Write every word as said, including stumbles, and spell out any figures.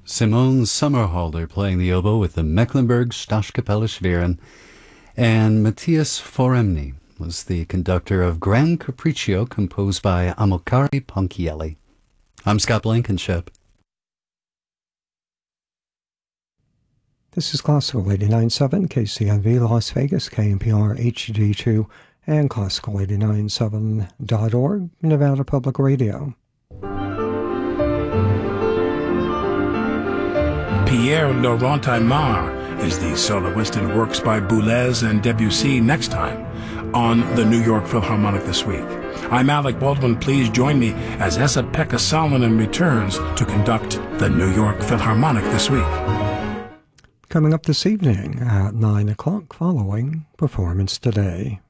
Simone Sommerhalder playing the oboe with the Mecklenburg Staatskapelle Schwerin, and Matthias Foremny was the conductor of Grand Capriccio composed by Amilcare Ponchielli. I'm Scott Blankenship. This is Classical eighty-nine point seven, K C N V Las Vegas, K N P R H D two, and Classical eighty-nine point seven dot org, Nevada Public Radio. Pierre Laurent Aymar is the soloist and works by Boulez and Debussy next time on the New York Philharmonic This Week. I'm Alec Baldwin. Please join me as Esa-Pekka Salonen returns to conduct the New York Philharmonic This Week. Coming up this evening at nine o'clock following Performance Today.